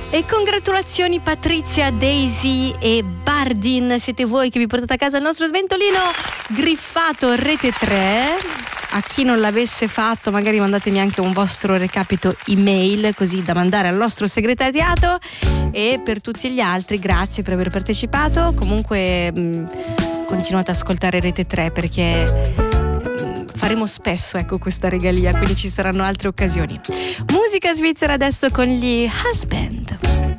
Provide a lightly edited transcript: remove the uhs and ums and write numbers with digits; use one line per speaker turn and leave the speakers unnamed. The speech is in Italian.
E congratulazioni Patrizia, Daisy e Bardin, siete voi che vi portate a casa il nostro sventolino griffato Rete 3. A chi non l'avesse fatto, magari mandatemi anche un vostro recapito email, così da mandare al nostro segretariato. E per tutti gli altri, grazie per aver partecipato. Comunque continuate ad ascoltare Rete 3, perché faremo spesso, ecco, questa regalia, quindi ci saranno altre occasioni. Musica svizzera adesso con gli Husband.